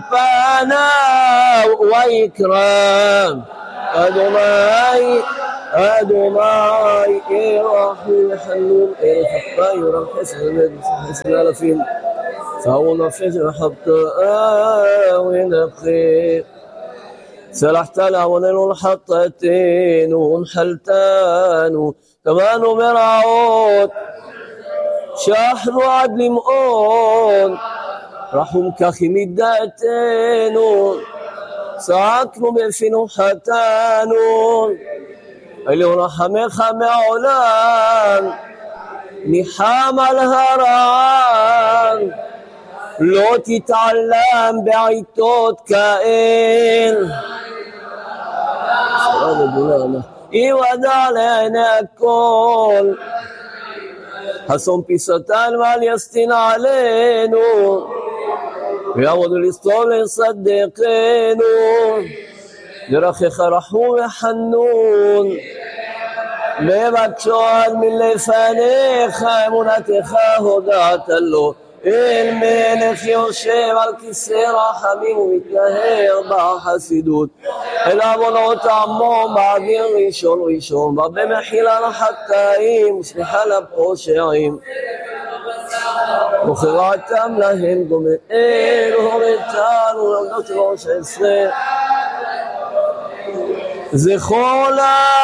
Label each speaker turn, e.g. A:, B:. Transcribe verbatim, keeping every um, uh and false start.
A: פניו ויקרא אדוני אדוני ירחם וחנון אל חטא יורם חסד חסד אלפים צערו נפש וחטאה ונקי סלחת לעווננו ולחטאתנו ונחלתנו טבענו ברעות שחנו עד למעון רחום כך מידתנו צעקנו בפינו חטאנו אלוהינו רחמך מעולם ניחם על הרען לא תתעלם בעיתות כאל יוודע לעיני הכל חסום פיסתן ואל יסטין עלינו ויעמוד לסתום לסדקנו דרכך רחום וחנון מבקשו עד מלפניך אמונתך הודעת לו אל מלך יושב על כיסא רחמים ומתנהר בחסידות אל עוונות עמו מעביר ראשון ראשון רבה מחילה לחטאים וסליחה לפושעים וכרעתם להם גומר הורתנו לעמדות ראש עשרה זכור לה